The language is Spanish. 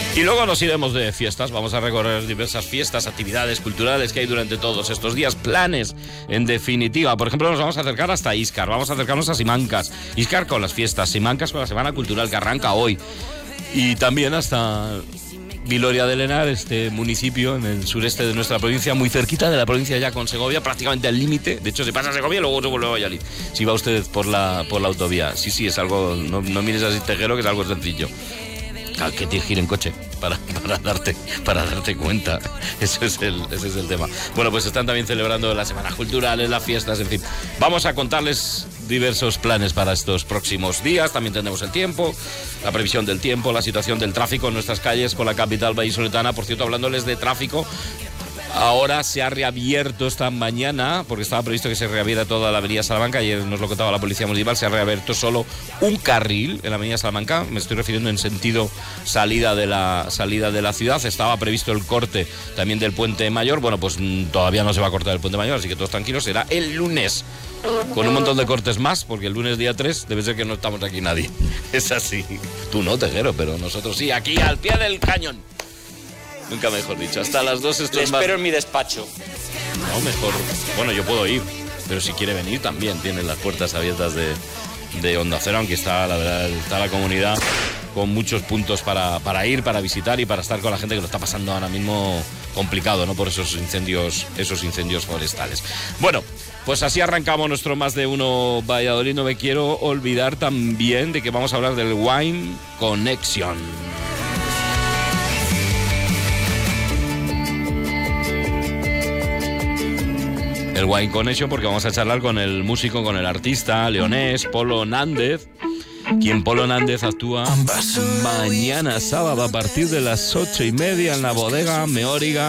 Y luego nos iremos de fiestas, vamos a recorrer diversas fiestas, actividades culturales que hay durante todos estos días, planes en definitiva. Por ejemplo, nos vamos a acercar hasta Íscar, vamos a acercarnos a Simancas. Íscar con las fiestas, Simancas con la Semana Cultural que arranca hoy. Y también hasta Viloria del Henar, este municipio en el sureste de nuestra provincia, muy cerquita de la provincia ya con Segovia, prácticamente al límite. De hecho, se pasa a Segovia y luego se vuelve a Valladolid, si va usted por la autovía. Sí, es algo, no mires así tejero, que es algo sencillo. Que tienes que ir en coche para darte cuenta. Ese es el tema. Bueno, pues están también celebrando las semanas culturales, las fiestas, en fin. Vamos a contarles diversos planes para estos próximos días. También tendremos el tiempo, la previsión del tiempo, la situación del tráfico en nuestras calles con la capital vallisoletana. Por cierto, hablándoles de tráfico, ahora se ha reabierto esta mañana, porque estaba previsto que se reabriera toda la avenida Salamanca. Ayer nos lo contaba la Policía Municipal, se ha reabierto solo un carril en la avenida Salamanca. Me estoy refiriendo en sentido salida de la ciudad. Estaba previsto el corte también del Puente Mayor. Bueno, pues todavía no se va a cortar el Puente Mayor, así que todos tranquilos. Será el lunes, con un montón de cortes más, porque el lunes día 3 debe ser que no estamos aquí nadie. Es así. Tú no, Tejero, pero nosotros sí, aquí al pie del cañón. Nunca mejor dicho. Hasta las 2 esto es más... espero en mi despacho. No, mejor... Bueno, yo puedo ir, pero si quiere venir también tienen las puertas abiertas de Onda Cero, aunque está, la verdad, está la comunidad con muchos puntos para ir, para visitar y para estar con la gente que lo está pasando ahora mismo complicado, ¿no? Por esos incendios forestales. Bueno, pues así arrancamos nuestro Más de Uno Valladolid. No me quiero olvidar también de que vamos a hablar del Wine Connection. El Wine Connection, porque vamos a charlar con el músico, con el artista leonés Polo Nández, quien Polo Nández actúa mañana sábado a partir de las 8:30 en la bodega Meóriga